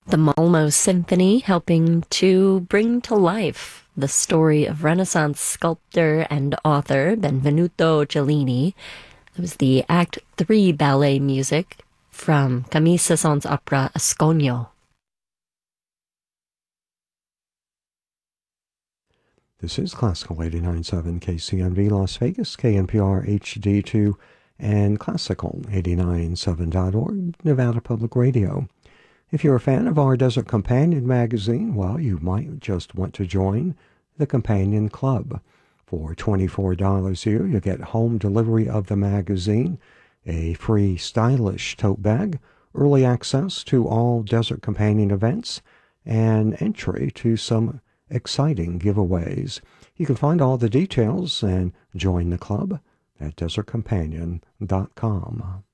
The Malmo Symphony helping to bring to life the story of Renaissance sculptor and author Benvenuto Cellini. It was the Act 3 ballet music from Camille Saint-Saëns's opera Asconio. This is Classical 89.7 KCMV Las Vegas, KNPR HD2, and Classical 89.7.org, Nevada Public Radio. If you're a fan of our Desert Companion magazine, well, you might just want to join the Companion Club. For $24 a year, you get home delivery of the magazine, a free stylish tote bag, early access to all Desert Companion events, and entry to some exciting giveaways. You can find all the details and join the club at desertcompanion.com.